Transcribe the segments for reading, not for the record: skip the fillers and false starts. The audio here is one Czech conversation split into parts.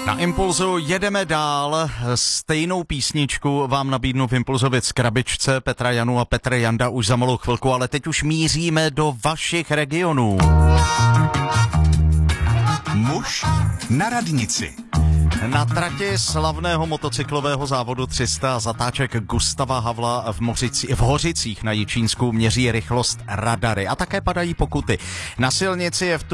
Na Impulzu jedeme dál. Stejnou písničku vám nabídnu v Impulzovic krabičce Petra Janu a Petr Janda už za malou chvilku, ale teď už míříme do vašich regionů. Muž na radnici. Na trati slavného motocyklového závodu 300 zatáček Gustava Havla v Hořicích na Jičínsku měří rychlost radary a také padají pokuty. Na silnici je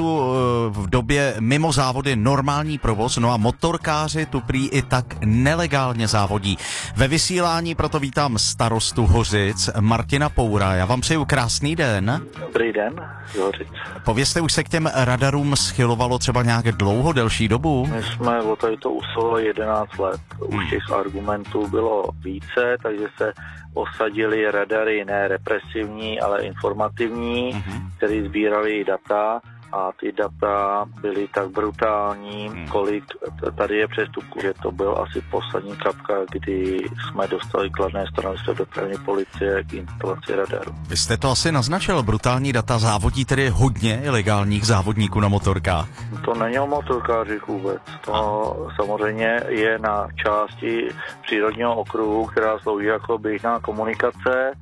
v době mimo závody normální provoz, no a motorkáři tu prý i tak nelegálně závodí. Ve vysílání proto vítám starostu Hořic Martina Poura. Já vám přeju krásný den. Dobrý den, Hořic. Povězte, už se k těm radarům schylovalo třeba nějak dlouho, delší dobu? My jsme o tady to usilovali 11 let. Už těch argumentů bylo více, takže se osadili radary ne represivní, ale informativní, které sbírali data. A ty data byly tak brutální, kolik tady je přestupků, že to byl asi poslední kapka, kdy jsme dostali kladné stanovisko dopravní policie k instalaci radaru. Vy jste to asi naznačil, brutální data, závodí tedy hodně ilegálních závodníků na motorkách. To není o motorkářích vůbec. To samozřejmě je na části přírodního okruhu, která slouží jako běžná komunikace.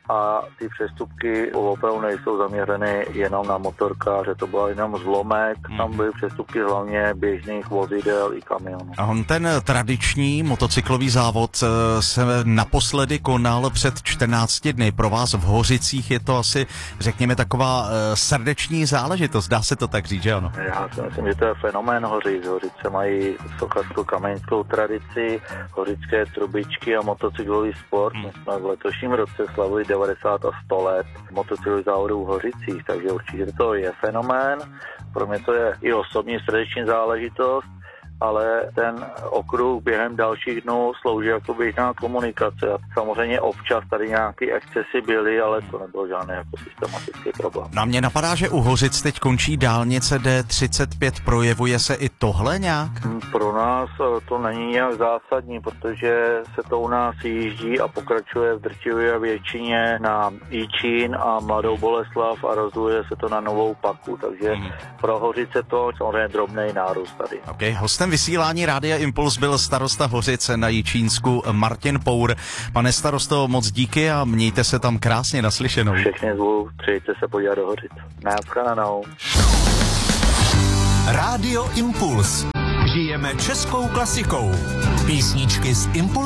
A ty přestupky opravdu nejsou zaměřeny jenom na motorkáře, to byl jenom zlomek, tam byly přestupky hlavně běžných vozidel i kamionů. A on ten tradiční motocyklový závod se naposledy konal před 14 dny. Pro vás v Hořicích je to asi, řekněme, taková srdeční záležitost, dá se to tak říct, že ano? Já si myslím, že to je fenomén Hořic. Hořice mají sochařskou kamenskou tradici, hořické trubičky a motocyklový sport. My jsme v letošním roce slavili 90 a 100 let motocyklových závodů v Hořicích, takže určitě to je fenomén. Pro mě to je i osobní srdeční záležitost, ale ten okruh během dalších dnů slouží jako běžná komunikace. A samozřejmě občas tady nějaké excesy byly, ale to nebylo žádný jako systematický problém. Na mě napadá, že u Hořic teď končí dálnice D35. Projevuje se i tohle nějak? Pro nás to není nějak zásadní, protože se to u nás jíždí a pokračuje v drtivé většině na Jičín a Mladou Boleslav a rozděluje se to na Novou Paku, takže pro Hořice to samozřejmě drobný nárůst tady. Okay. Hostem vysílání Rádia Impuls byl starosta Hořice na Jičínsku Martin Pour. Pane starosto, moc díky a mějte se tam krásně, naslyšenou. Všechny zvu, přijďte se podívat do Hořic. Nashledanou. Rádio Impuls. Žijeme českou klasikou. Písničky z Impulsu.